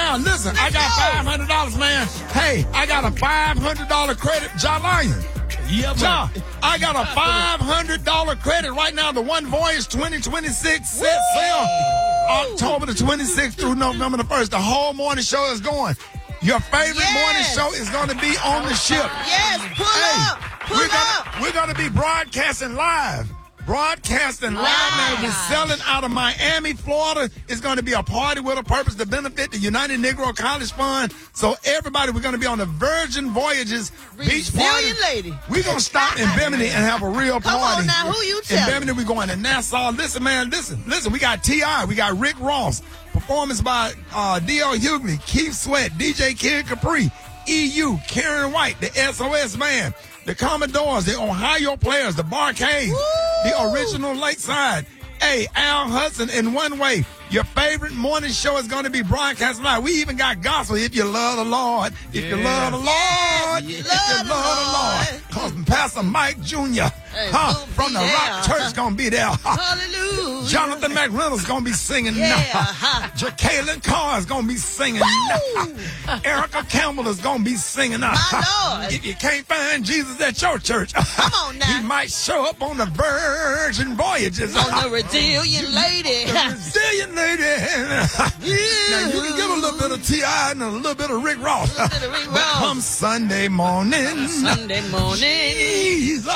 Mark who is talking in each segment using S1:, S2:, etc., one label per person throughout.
S1: now, listen, I got $500, man. Hey, I got a $500 credit, John Lyon.
S2: Yeah,
S1: John, I got a $500 credit right now. The One Voyage 2026 set sail October the 26th through November the 1st. The whole morning show is going. Your favorite morning show is going to be on the ship.
S3: Yes, pull up.
S1: We're going to be broadcasting live. Man. We're selling out of Miami, Florida. It's going to be a party with a purpose to benefit the United Negro College Fund. So everybody, we're going to be on the Virgin Voyages beach party.
S3: Lady.
S1: We're going to stop in Bimini and have a real party.
S3: Come on now, who you telling?
S1: In Bimini, we're going to Nassau. Listen, man, listen. We got T.I., we got Rick Ross. Performance by D.L. Hughley, Keith Sweat, DJ Kid Capri, EU, Karen White, the SOS Band, the Commodores, the Ohio Players, the Barcades, the original Lakeside. Hey, Al Hudson in One Way. Your favorite morning show is going to be broadcast live. We even got gospel. If you love the Lord, if you love the Lord, if you love the Lord. Cause Pastor Mike Jr. From the Rock Church gonna be there.
S3: Hallelujah.
S1: Jonathan McReynolds gonna be singing now. Jacqueline Carr is gonna be singing now. Erica Campbell is gonna be singing now.
S3: My Lord.
S1: If you can't find Jesus at your church,
S3: come on now.
S1: He might show up on the Virgin Voyages.
S3: On the Resilient Lady.
S1: The Resilient Lady. Now you can get a little bit of T.I. and a little bit of Rick Ross. Come Sunday morning. Jesus.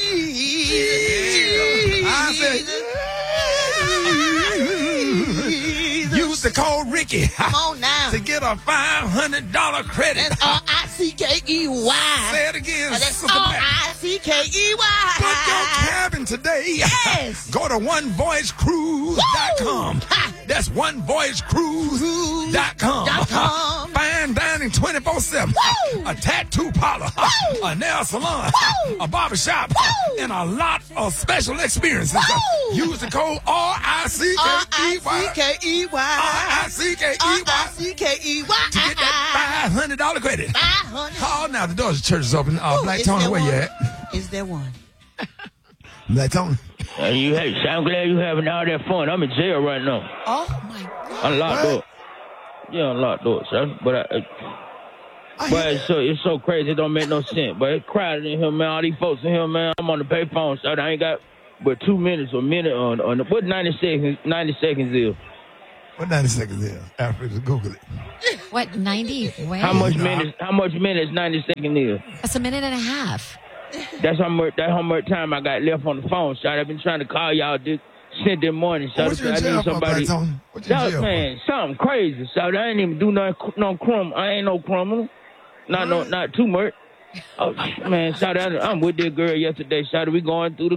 S1: I said, use the code Ricky.
S3: Come on now.
S1: To get a $500 credit.
S3: That's R-I-C-K-E-Y.
S1: Say it again.
S3: That's R-I-C-K-E-Y.
S1: Book your cabin today.
S3: Yes.
S1: Go to onevoyagecruise.com. That's onevoyagecruise.com. Fine dining 24/7. A tattoo parlor. A nail salon. A barbershop. And a lot of special experiences. Use the code R-I-C-K-E-Y. R-I-C-K-E-Y. To get that $500 credit. Call now. The doors of the church is open. Black Tony, where you at?
S3: Is there one?
S1: Black Tony.
S4: I'm glad you're having all that fun. I'm in jail right now.
S3: Oh, my God.
S4: I'm locked up. Yeah, I'm locked up, son. But it's so crazy. It don't make no sense. But it's crowded in here, man. All these folks in here, man. I'm on the payphone, so I ain't got but 2 minutes or a minute on the, what 90 seconds is.
S1: What 90 seconds is? After just Google it.
S5: What, 90? Wait.
S4: How much minutes 90 seconds is?
S5: That's a minute and a half.
S4: That's how much time I got left on the phone, shot. I've been trying to call y'all this morning, shot.
S1: What you in jail for, Black Tony? What you in jail
S4: man, something crazy, shot. I ain't even do no crumb. I ain't no criminal. Not too much. Oh, man, shot. I'm with that girl yesterday, shot. We going through the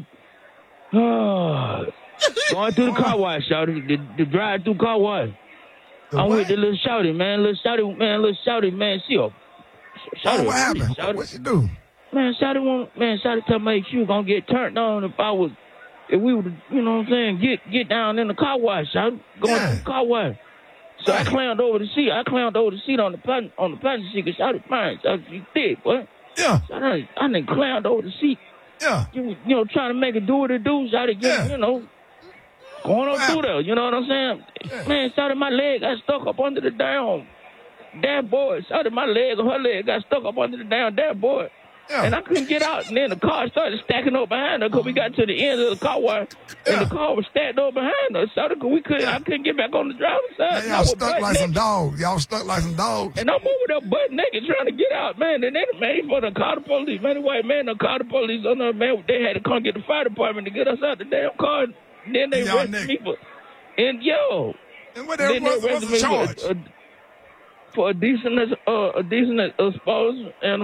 S4: car wash, shot. The drive-through car wash. I'm with the little shouty, man. Little shouty, man. She up.
S1: What happened? What you do?
S4: Man, Shotty told me she was gonna get turned on if we would, you know what I'm saying, get down in the car wash. Shotty going to the car wash. So I clowned over the seat. On the passenger seat because Shotty fine. Shotty, she thick, boy.
S1: Yeah.
S4: So I done clowned over the seat.
S1: Yeah.
S4: You know, trying to make it do what it do. Shotty get, you know, going up through there. You know what I'm saying? Yeah. Man, Shotty, my leg got stuck up under the damn dashboard. Shotty, my leg or her leg got stuck up under the damn dashboard. Yeah. And I couldn't get out, and then the car started stacking up behind her because we got to the end of the car wash, and the car was stacked up behind us. So I couldn't get back on the driver's side.
S1: Man, y'all stuck like some dogs.
S4: And I'm over there butt naked trying to get out, man. And then for the car the police, man, the white man, the car the police on there, man, they had to come get the fire department to get us out the damn car. And then they arrested me for,
S1: and what what's the charge?
S4: For a decent exposure and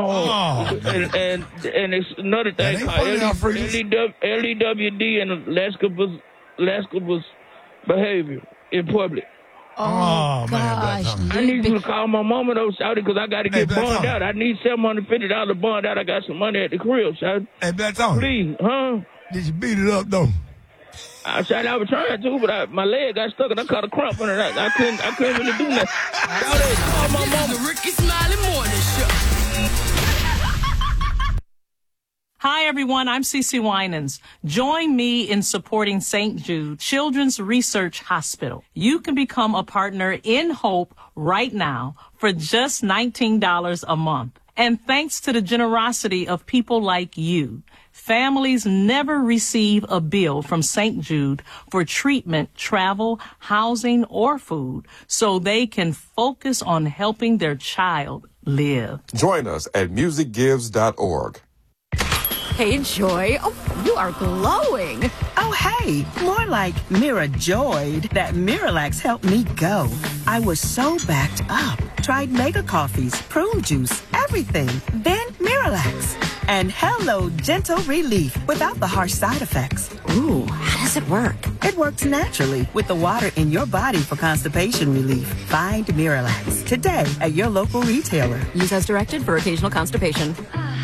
S4: it's another thing called LEWD and lascivious behavior in public.
S5: Oh man,
S4: I need you to call my mama though, Shouty, because I got to get bond out. I need $750 bond out. I got some money at the crib, Shouty.
S1: Hey, Black Tony.
S4: Please, huh?
S1: Did you beat it up though?
S4: I was trying to, but my leg got stuck and I caught a cramp on it. I couldn't really do that. Call my mama.
S6: The Ricky Smiley Morning Show.
S2: Hi, everyone. I'm Cece Winans. Join me in supporting St. Jude Children's Research Hospital. You can become a partner in Hope right now for just $19 a month. And thanks to the generosity of people like you, families never receive a bill from St. Jude for treatment, travel, housing, or food, so they can focus on helping their child live.
S6: Join us at musicgives.org.
S7: Hey, Joy. Oh, you are glowing.
S3: Oh, hey, more like Mira joyed that Miralax helped me go. I was so backed up. Tried mega coffees, prune juice, everything. Then Miralax. And hello, gentle relief without the harsh side effects.
S7: Ooh, how does it work?
S3: It works naturally with the water in your body for constipation relief. Find Miralax today at your local retailer.
S7: Use as directed for occasional constipation.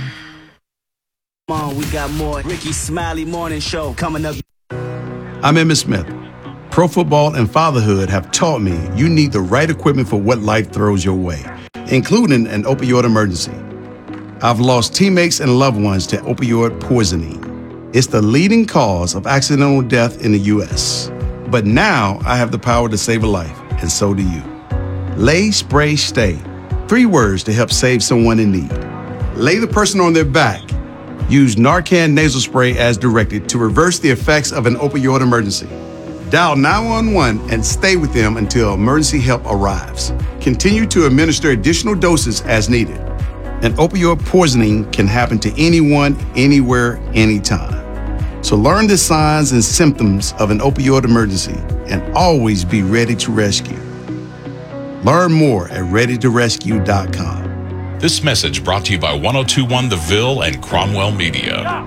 S8: Come on, we got more Ricky Smiley Morning Show coming up.
S9: I'm Emmitt Smith. Pro football and fatherhood have taught me you need the right equipment for what life throws your way, including an opioid emergency. I've lost teammates and loved ones to opioid poisoning. It's the leading cause of accidental death in the U.S. But now I have the power to save a life, and so do you. Lay, Spray, Stay. 3 words to help save someone in need. Lay the person on their back. Use Narcan nasal spray as directed to reverse the effects of an opioid emergency. Dial 911 and stay with them until emergency help arrives. Continue to administer additional doses as needed. An opioid poisoning can happen to anyone, anywhere, anytime. So learn the signs and symptoms of an opioid emergency and always be ready to rescue. Learn more at readytorescue.com.
S10: This message brought to you by 1021 The Ville and Cromwell Media.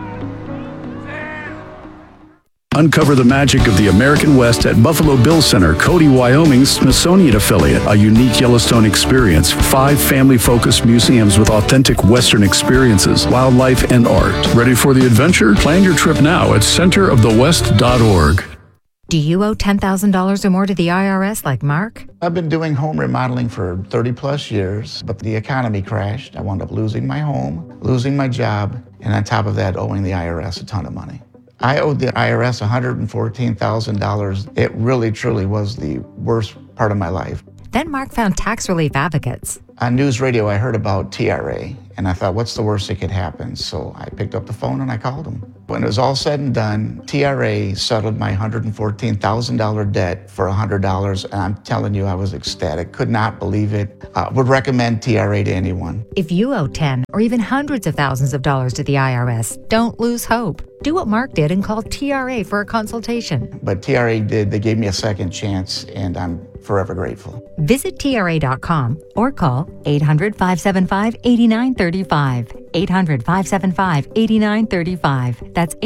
S11: Uncover the magic of the American West at Buffalo Bill Center, Cody, Wyoming's Smithsonian affiliate. A unique Yellowstone experience. 5 family-focused museums with authentic Western experiences, wildlife, and art. Ready for the adventure? Plan your trip now at centerofthewest.org.
S5: Do you owe $10,000 or more to the IRS like Mark?
S12: I've been doing home remodeling for 30 plus years, but the economy crashed. I wound up losing my home, losing my job, and on top of that, owing the IRS a ton of money. I owed the IRS $114,000. It really, truly was the worst part of my life.
S5: Then Mark found tax relief advocates.
S12: On news radio, I heard about TRA, and I thought, what's the worst that could happen? So I picked up the phone and I called them. When it was all said and done, TRA settled my $114,000 debt for $100, and I'm telling you, I was ecstatic. Could not believe it. Would recommend TRA to anyone.
S5: If you owe 10 or even hundreds of thousands of dollars to the IRS, don't lose hope. Do what Mark did and call TRA for a consultation.
S12: But TRA did. They gave me a second chance, and I'm forever grateful.
S5: Visit TRA.com or call 800-575-8935. 800-575-8935. That's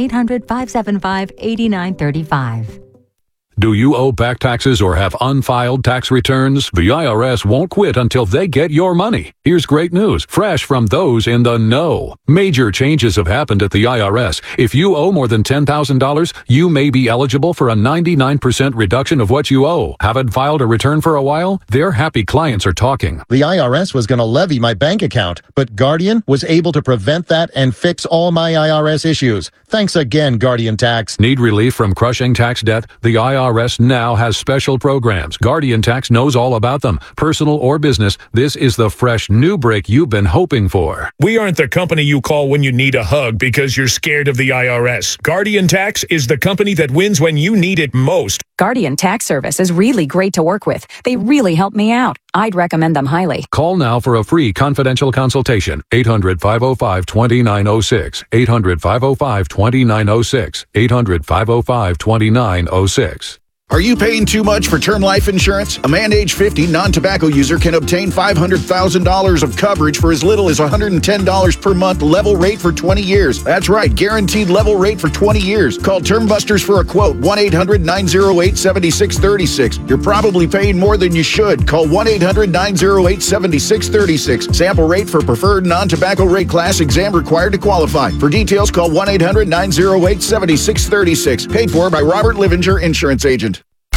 S5: 800-575-8935.
S13: Do you owe back taxes or have unfiled tax returns? The IRS won't quit until they get your money. Here's great news, fresh from those in the know. Major changes have happened at the IRS. If you owe more than $10,000, you may be eligible for a 99% reduction of what you owe. Haven't filed a return for a while? Their happy clients are talking.
S14: The IRS was going to levy my bank account, but Guardian was able to prevent that and fix all my IRS issues. Thanks again, Guardian Tax.
S13: Need relief from crushing tax debt? The IRS now has special programs. Guardian Tax knows all about them. Personal or business, this is the fresh new break you've been hoping for.
S15: We aren't the company you call when you need a hug because you're scared of the IRS. Guardian Tax is the company that wins when you need it most.
S16: Guardian Tax Service is really great to work with. They really help me out. I'd recommend them highly.
S13: Call now for a free confidential consultation. 800-505-2906. 800-505-2906. 800-505-2906.
S17: Are you paying too much for term life insurance? A man age 50 non-tobacco user can obtain $500,000 of coverage for as little as $110 per month, level rate for 20 years. That's right, guaranteed level rate for 20 years. Call Term Busters for a quote, 1-800-908-7636. You're probably paying more than you should. Call 1-800-908-7636. Sample rate for preferred non-tobacco rate class, exam required to qualify. For details, call 1-800-908-7636. Paid for by Robert Livinger, Insurance Agent.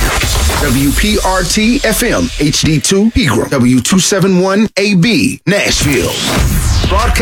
S18: WPRT FM HD2 Pegram, W271AB Nashville. Broadcast